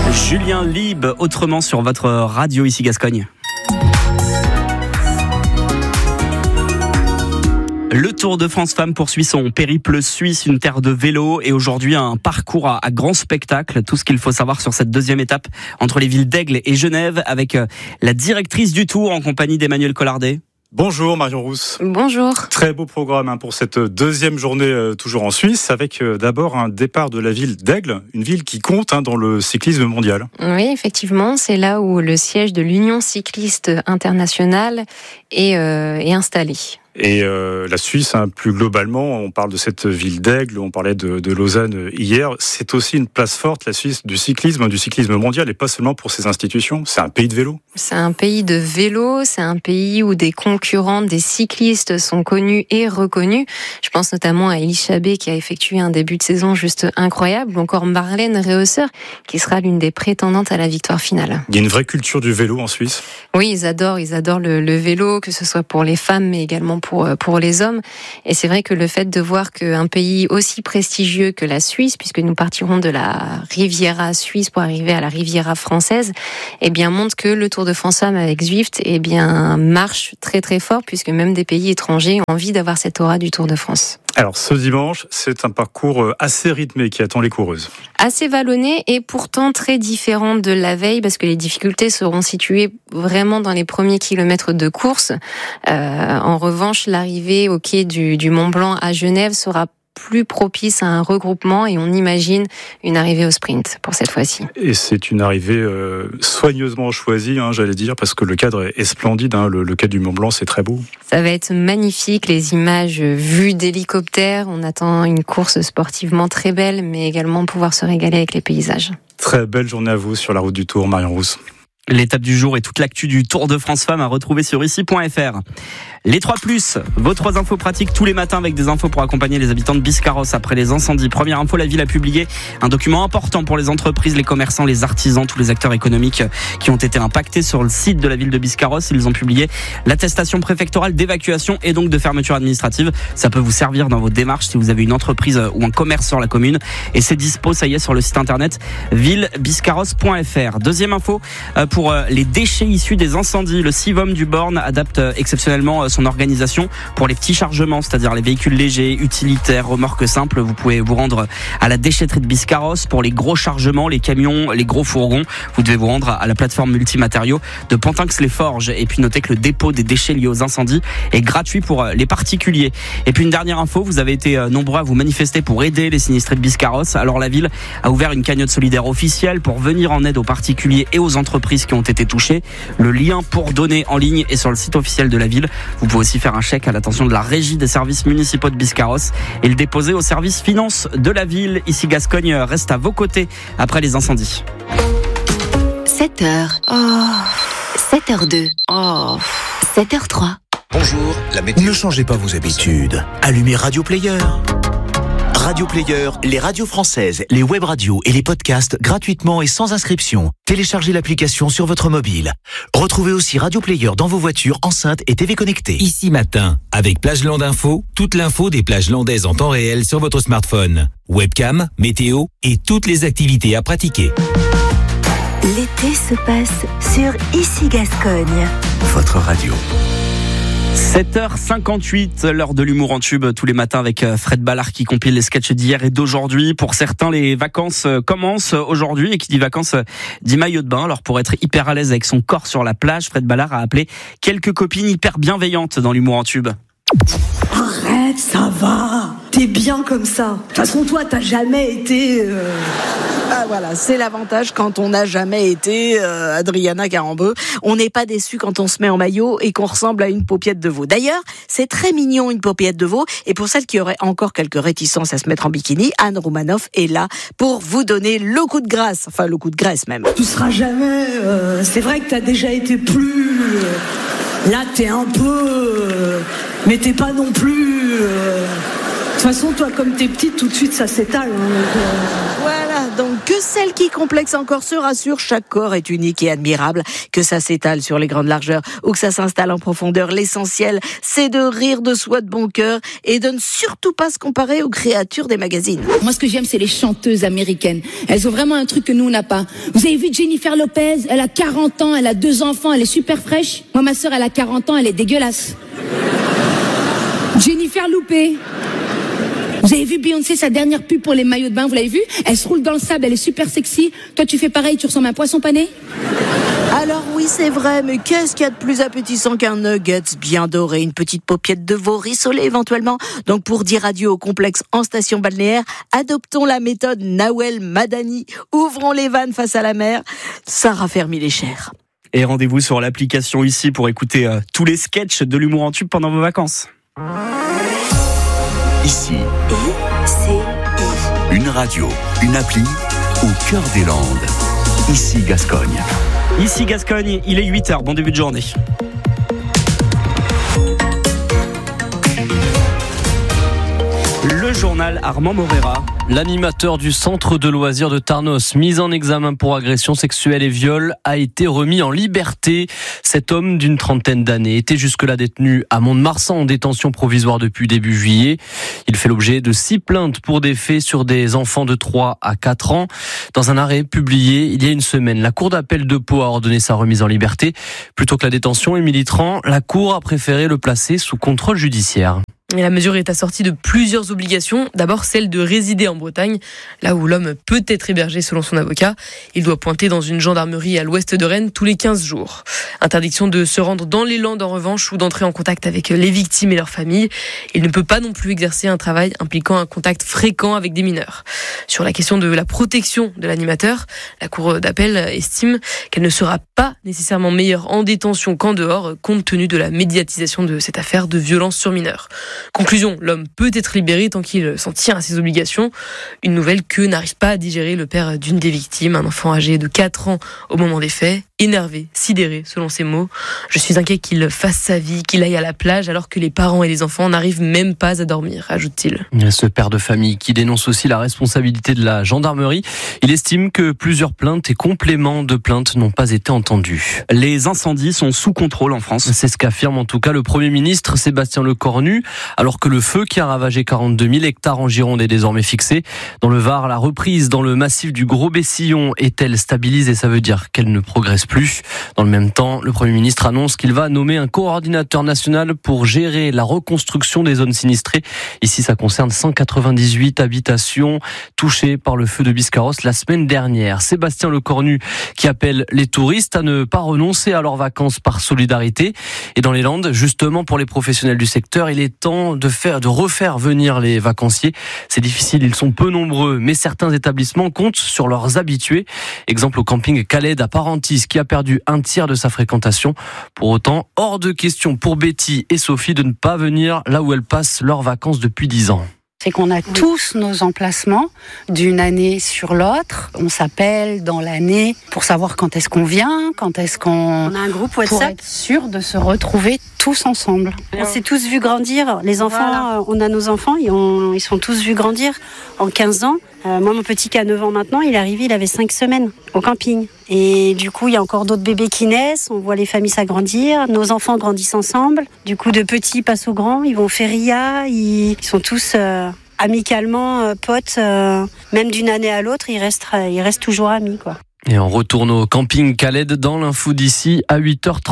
Julien Lieb, autrement sur votre radio ici Gascogne. Le Tour de France Femmes poursuit son périple suisse, une terre de vélo, et aujourd'hui un parcours à grand spectacle. Tout ce qu'il faut savoir sur cette deuxième étape entre les villes d'Aigle et Genève avec la directrice du Tour en compagnie d'Emmanuel Collardet. Bonjour Marion Rousse. Bonjour. Très beau programme pour cette deuxième journée toujours en Suisse, avec d'abord un départ de la ville d'Aigle, une ville qui compte dans le cyclisme mondial. Oui, effectivement, c'est là où le siège de l'Union cycliste internationale est installé. Et la Suisse, plus globalement, on parle de cette ville d'Aigle, on parlait de Lausanne hier, c'est aussi une place forte, la Suisse, du cyclisme mondial, et pas seulement pour ses institutions, c'est un pays de vélo. C'est un pays de vélo, c'est un pays où des concurrents, des cyclistes sont connus et reconnus. Je pense notamment à Elie Chabet qui a effectué un début de saison juste incroyable, ou encore Marlène Reusser qui sera l'une des prétendantes à la victoire finale. Il y a une vraie culture du vélo en Suisse. Oui, ils adorent le vélo, que ce soit pour les femmes, mais également pour les hommes. Et c'est vrai que le fait de voir qu'un pays aussi prestigieux que la Suisse, puisque nous partirons de la Riviera suisse pour arriver à la Riviera française, montre que le Tour de France Femmes avec Zwift, marche très très fort, puisque même des pays étrangers ont envie d'avoir cette aura du Tour de France. Alors ce dimanche, c'est un parcours assez rythmé qui attend les coureuses. Assez vallonné et pourtant très différent de la veille, parce que les difficultés seront situées vraiment dans les premiers kilomètres de course. En revanche, l'arrivée au quai du Mont Blanc à Genève sera plus propice à un regroupement, et on imagine une arrivée au sprint pour cette fois-ci. Et c'est une arrivée soigneusement choisie, j'allais dire, parce que le cadre est splendide. Le quai du Mont Blanc, c'est très beau. Ça va être magnifique, les images vues d'hélicoptère. On attend une course sportivement très belle, mais également pouvoir se régaler avec les paysages. Très belle journée à vous sur la route du Tour, Marion Rousse. L'étape du jour et toute l'actu du Tour de France Femmes à retrouver sur ici.fr. Les 3+, vos 3 infos pratiques tous les matins avec des infos pour accompagner les habitants de Biscarrosse après les incendies. Première info, la ville a publié un document important pour les entreprises, les commerçants, les artisans, tous les acteurs économiques qui ont été impactés sur le site de la ville de Biscarrosse. Ils ont publié l'attestation préfectorale d'évacuation et donc de fermeture administrative. Ça peut vous servir dans vos démarches si vous avez une entreprise ou un commerce sur la commune. Et c'est dispo, ça y est, sur le site internet villebiscarrosse.fr. Deuxième info, pour les déchets issus des incendies, le Sivom du Born adapte exceptionnellement son organisation pour les petits chargements, c'est-à-dire les véhicules légers, utilitaires, remorques simples. Vous pouvez vous rendre à la déchetterie de Biscarrosse. Pour les gros chargements, les camions, les gros fourgons, vous devez vous rendre à la plateforme multimatériaux de Pantinx-les-Forges. Et puis notez que le dépôt des déchets liés aux incendies est gratuit pour les particuliers. Et puis une dernière info, vous avez été nombreux à vous manifester pour aider les sinistrés de Biscarrosse. Alors la ville a ouvert une cagnotte solidaire officielle pour venir en aide aux particuliers et aux entreprises qui ont été touchés. Le lien pour donner en ligne est sur le site officiel de la ville. Vous pouvez aussi faire un chèque à l'attention de la régie des services municipaux de Biscarrosse et le déposer au service finance de la ville. Ici Gascogne reste à vos côtés après les incendies. 7h. 7h02. 7h03. Bonjour, la météo. Ne changez pas vos habitudes. Allumez Radio Player. Radio Player, les radios françaises, les web radios et les podcasts gratuitement et sans inscription. Téléchargez l'application sur votre mobile. Retrouvez aussi Radio Player dans vos voitures, enceintes et TV connectées. Ici Matin, avec Plageland Info, toute l'info des plages landaises en temps réel sur votre smartphone. Webcam, météo et toutes les activités à pratiquer. L'été se passe sur Ici Gascogne. Votre radio. 7h58, l'heure de l'humour en tube tous les matins avec Fred Ballard qui compile les sketchs d'hier et d'aujourd'hui. Pour certains, les vacances commencent aujourd'hui, et qui dit vacances dit maillot de bain. Alors pour être hyper à l'aise avec son corps sur la plage, Fred Ballard a appelé quelques copines hyper bienveillantes dans l'humour en tube. Arrête, ça va. T'es bien comme ça. De toute façon, toi, t'as jamais été... Ah voilà, c'est l'avantage quand on n'a jamais été Adriana Carambeu. On n'est pas déçu quand on se met en maillot et qu'on ressemble à une paupiette de veau. D'ailleurs, c'est très mignon une paupiette de veau. Et pour celles qui auraient encore quelques réticences à se mettre en bikini, Anne Roumanoff est là pour vous donner le coup de grâce. Enfin, le coup de graisse même. Tu seras jamais... c'est vrai que t'as déjà été plus... là, t'es un peu... mais t'es pas non plus... De toute façon, toi, comme t'es petite, tout de suite, ça s'étale. Voilà, donc que celle qui complexe encore se rassure, chaque corps est unique et admirable, que ça s'étale sur les grandes largeurs ou que ça s'installe en profondeur. L'essentiel, c'est de rire de soi de bon cœur et de ne surtout pas se comparer aux créatures des magazines. Moi, ce que j'aime, c'est les chanteuses américaines. Elles ont vraiment un truc que nous, on n'a pas. Vous avez vu Jennifer Lopez? Elle a 40 ans, elle a 2 enfants, elle est super fraîche. Moi, ma sœur, elle a 40 ans, elle est dégueulasse. Jennifer Loupé. Vous avez vu Beyoncé, sa dernière pub pour les maillots de bain, vous l'avez vu? Elle se roule dans le sable, elle est super sexy. Toi, tu fais pareil, tu ressembles à un poisson pané? Alors oui, c'est vrai, mais qu'est-ce qu'il y a de plus appétissant qu'un nuggets bien doré, une petite paupiette de veau rissolée éventuellement? Donc pour dire adieu au complexe en station balnéaire, adoptons la méthode Nawel Madani. Ouvrons les vannes face à la mer, ça raffermit les chairs. Et rendez-vous sur l'application ici pour écouter tous les sketchs de l'humour en tube pendant vos vacances. Ici, une radio, une appli au cœur des Landes. Ici Gascogne. Ici Gascogne, il est 8h, bon début de journée. Le journal Armand Morera. L'animateur du centre de loisirs de Tarnos, mis en examen pour agression sexuelle et viol, a été remis en liberté. Cet homme d'une trentaine d'années était jusque-là détenu à Mont-de-Marsan en détention provisoire depuis début juillet. Il fait l'objet de 6 plaintes pour des faits sur des enfants de 3 à 4 ans. Dans un arrêt publié il y a une semaine, la Cour d'appel de Pau a ordonné sa remise en liberté. Plutôt que la détention, Émilie Tran, la Cour a préféré le placer sous contrôle judiciaire. Et la mesure est assortie de plusieurs obligations. D'abord, celle de résider en Bretagne, là où l'homme peut être hébergé selon son avocat. Il doit pointer dans une gendarmerie à l'ouest de Rennes tous les 15 jours. Interdiction de se rendre dans les Landes en revanche ou d'entrer en contact avec les victimes et leurs familles. Il ne peut pas non plus exercer un travail impliquant un contact fréquent avec des mineurs. Sur la question de la protection de l'animateur, la Cour d'appel estime qu'elle ne sera pas nécessairement meilleure en détention qu'en dehors, compte tenu de la médiatisation de cette affaire de violence sur mineurs. Conclusion, l'homme peut être libéré tant qu'il s'en tient à ses obligations. Une nouvelle que n'arrive pas à digérer le père d'une des victimes, un enfant âgé de 4 ans au moment des faits. Énervé, sidéré, selon ses mots. Je suis inquiet qu'il fasse sa vie, qu'il aille à la plage alors que les parents et les enfants n'arrivent même pas à dormir, ajoute-t-il. Ce père de famille qui dénonce aussi la responsabilité de la gendarmerie, il estime que plusieurs plaintes et compléments de plaintes n'ont pas été entendus. Les incendies sont sous contrôle en France. C'est ce qu'affirme en tout cas le Premier ministre Sébastien Lecornu, alors que le feu qui a ravagé 42 000 hectares en Gironde est désormais fixé. Dans le Var, la reprise dans le massif du Gros-Bessillon est-elle stabilisée? Ça veut dire qu'elle ne progresse plus. Dans le même temps, le Premier ministre annonce qu'il va nommer un coordinateur national pour gérer la reconstruction des zones sinistrées. Ici, ça concerne 198 habitations touchées par le feu de Biscarrosse la semaine dernière. Sébastien Lecornu qui appelle les touristes à ne pas renoncer à leurs vacances par solidarité. Et dans les Landes, justement pour les professionnels du secteur, il est temps de refaire venir les vacanciers. C'est difficile, ils sont peu nombreux, mais certains établissements comptent sur leurs habitués. Exemple au camping Khaled à Parentis qui a perdu un tiers de sa fréquentation. Pour autant, hors de question pour Betty et Sophie de ne pas venir là où elles passent leurs vacances depuis 10 ans. C'est qu'on a tous nos emplacements d'une année sur l'autre. On s'appelle dans l'année pour savoir quand est-ce qu'on vient, quand est-ce qu'on... On a un groupe WhatsApp. Pour être sûr de se retrouver tous ensemble. On s'est tous vus grandir. Les enfants, voilà. On a nos enfants, ils sont tous vus grandir en 15 ans. Moi, mon petit qui a 9 ans maintenant, il est arrivé, il avait 5 semaines au camping. Et du coup, il y a encore d'autres bébés qui naissent. On voit les familles s'agrandir. Nos enfants grandissent ensemble. Du coup, de petits passent aux grands. Ils vont au feria. Ils sont tous amicalement potes. Même d'une année à l'autre, ils restent toujours amis, quoi. Et on retourne au camping Khaled dans l'info d'ici à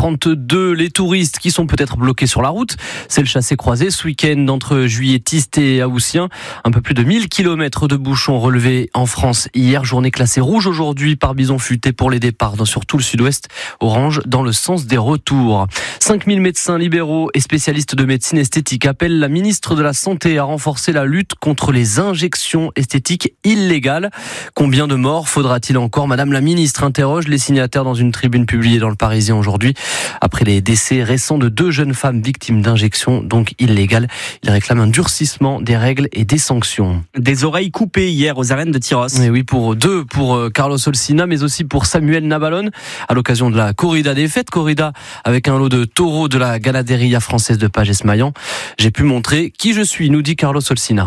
8h32. Les touristes qui sont peut-être bloqués sur la route, c'est le chassé-croisé ce week-end entre Juilletiste et Haussien. Un peu plus de 1000 km de bouchons relevés en France hier. Journée classée rouge aujourd'hui par bison futé pour les départs sur tout le sud-ouest. Orange dans le sens des retours. 5000 médecins libéraux et spécialistes de médecine esthétique appellent la ministre de la Santé à renforcer la lutte contre les injections esthétiques illégales. Combien de morts faudra-t-il encore? Madame la ministre interroge les signataires dans une tribune publiée dans le Parisien aujourd'hui. Après les décès récents de 2 jeunes femmes victimes d'injections donc illégales, il réclame un durcissement des règles et des sanctions. Des oreilles coupées hier aux arènes de Tyros. Et oui, pour Carlos Olsina, mais aussi pour Samuel Nabalone, à l'occasion de la corrida des fêtes. Corrida avec un lot de taureaux de la Ganaderia française de Pages-Maillan. J'ai pu montrer qui je suis, nous dit Carlos Olsina.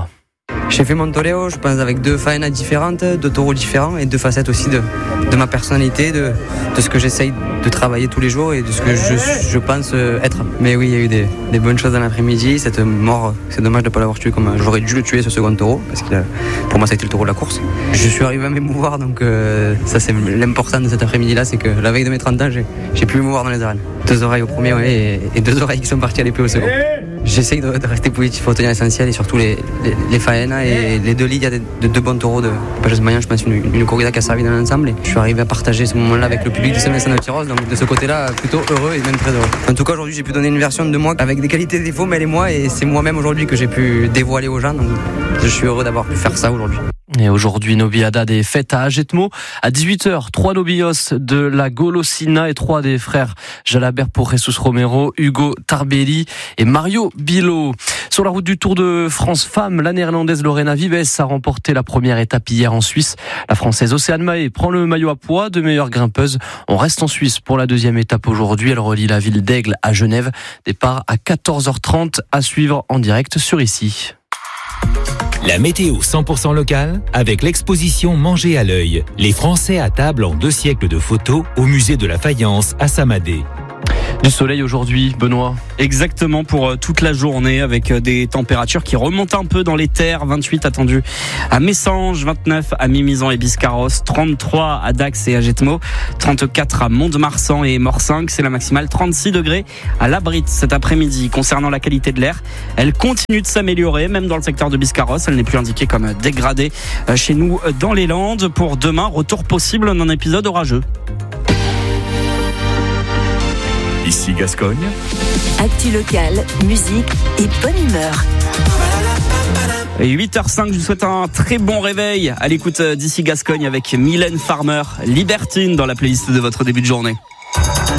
J'ai fait mon toréo, je pense, avec 2 faenas différentes, 2 taureaux différents et 2 facettes aussi de ma personnalité, de ce que j'essaye de travailler tous les jours et de ce que je pense être. Mais oui, il y a eu des bonnes choses dans l'après-midi. Cette mort, c'est dommage de ne pas l'avoir tué comme j'aurais dû le tuer, ce second taureau, parce que pour moi, ça a été le taureau de la course. Je suis arrivé à m'émouvoir, donc ça, c'est l'important de cet après-midi-là, c'est que la veille de mes 30 ans, j'ai pu m'émouvoir dans les arènes. 2 oreilles au premier et 2 oreilles qui sont parties à l'épée au second. J'essaye de rester positif, retenir l'essentiel et surtout les faenas et les 2 lits. Il y a de 2 bons taureaux de Pages Maillan, je pense une corrida qui a servi dans l'ensemble. Et je suis arrivé à partager ce moment-là avec le public de Saint-Vincent-de-Tyrosse, donc de ce côté-là, plutôt heureux et même très heureux. En tout cas, aujourd'hui, j'ai pu donner une version de moi avec des qualités et des défauts, mais elle est moi et c'est moi-même aujourd'hui que j'ai pu dévoiler aux gens. Donc je suis heureux d'avoir pu faire ça aujourd'hui. Et aujourd'hui, Nobiada des fêtes à Agetmo. À 18h, 3 nobillos de la Golosina et 3 des frères Jalabert pour Jesus Romero, Hugo Tarbelli et Mario Bilo. Sur la route du Tour de France Femmes, la néerlandaise Lorena Vives a remporté la première étape hier en Suisse. La française Océane Mahé prend le maillot à pois de meilleure grimpeuse. On reste en Suisse pour la deuxième étape aujourd'hui. Elle relie la ville d'Aigle à Genève. Départ à 14h30 à suivre en direct sur ici. La météo 100% locale avec l'exposition Manger à l'œil. Les Français à table en 2 siècles de photos au musée de la faïence à Samadé. Du soleil aujourd'hui, Benoît. Exactement, pour toute la journée avec des températures qui remontent un peu dans les terres. 28 attendus à Messanges, 29 à Mimizan et Biscarros, 33 à Dax et à Agetmo, 34 à Mont-de-Marsan et Morsingue. C'est la maximale, 36 degrés à Labrite cet après-midi. Concernant la qualité de l'air, elle continue de s'améliorer, même dans le secteur de Biscarros. Elle n'est plus indiquée comme dégradée chez nous dans les Landes. Pour demain, retour possible d'un épisode orageux. Ici Gascogne. Actu locale, musique et bonne humeur. Et 8h05, je vous souhaite un très bon réveil à l'écoute d'Ici Gascogne avec Mylène Farmer, Libertine dans la playlist de votre début de journée.